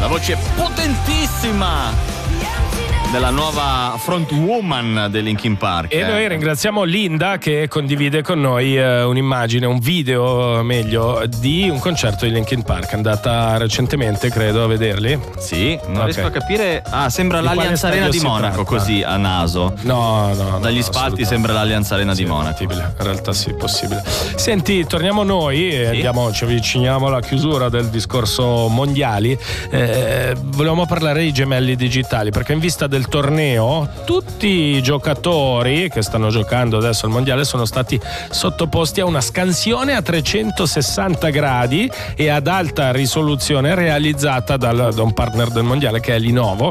voce potentissima della nuova frontwoman dei Linkin Park. E noi ringraziamo Linda che condivide con noi un'immagine, un video meglio, di un concerto di Linkin Park. È andata recentemente, credo, a vederli. Sì, non riesco a capire. Sembra l'Allianz Arena di Monaco, così a naso. No. Dagli spalti sembra l'Allianz Arena di Monaco. In realtà sì, possibile. Senti, torniamo noi e ci avviciniamo alla chiusura del discorso mondiali. Volevamo parlare di gemelli digitali, perché in vista del torneo tutti i giocatori che stanno giocando adesso al mondiale sono stati sottoposti a una scansione a 360 gradi e ad alta risoluzione realizzata da un partner del mondiale che è Lenovo,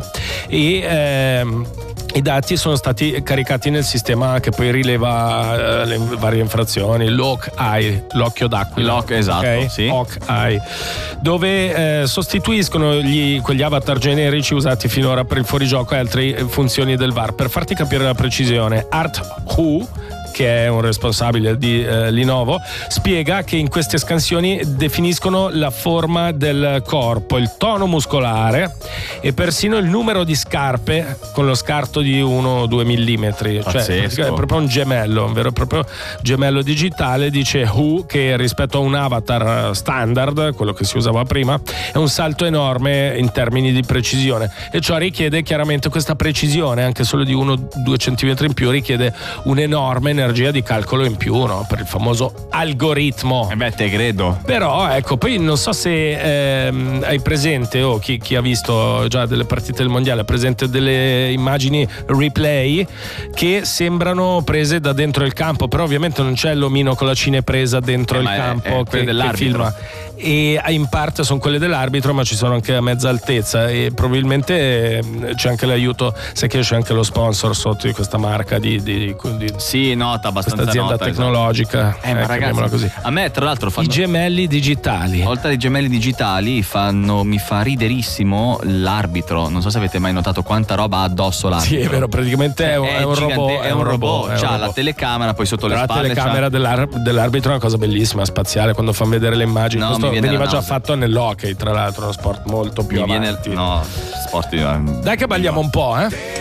e i dati sono stati caricati nel sistema che poi rileva le varie infrazioni, l'Hawk-Eye, l'occhio d'aquila. Esatto, okay? sì. Hawk-Eye, dove sostituiscono quegli avatar generici usati finora per il fuorigioco e altre funzioni del VAR. Per farti capire la precisione, Art Hu, che è un responsabile di Lenovo, spiega che in queste scansioni definiscono la forma del corpo, il tono muscolare e persino il numero di scarpe con lo scarto di 1 o 2 millimetri. Cioè è proprio un gemello, un vero e proprio gemello digitale. Dice Hu che rispetto a un avatar standard, quello che si usava prima, è un salto enorme in termini di precisione, e ciò richiede chiaramente questa precisione, anche solo di 1-2 centimetri in più, richiede un'enorme energia di calcolo in più, no? Per il famoso algoritmo. Te credo. Però ecco, poi non so se hai presente, o chi ha visto già delle partite del mondiale ha presente delle immagini replay che sembrano prese da dentro il campo, però ovviamente non c'è l'omino con la cinepresa dentro il campo che filma, e in parte sono quelle dell'arbitro, ma ci sono anche a mezza altezza, e probabilmente c'è anche l'aiuto, sai che c'è anche lo sponsor sotto di questa marca di sì, nota abbastanza questa azienda nota, tecnologica. Ma ragazzi, così. A me tra l'altro i gemelli digitali, oltre ai gemelli digitali mi fa riderissimo l'arbitro. Non so se avete mai notato quanta roba ha addosso l'arbitro. Sì, è vero, praticamente è un robot. È un robot. C'ha la telecamera poi sotto le spalle. La telecamera dell'arbitro è una cosa bellissima, spaziale, quando fanno vedere le immagini. Questo veniva già fatto nell'hockey, tra l'altro, uno sport molto più avanti. Sport. Dai che balliamo un po',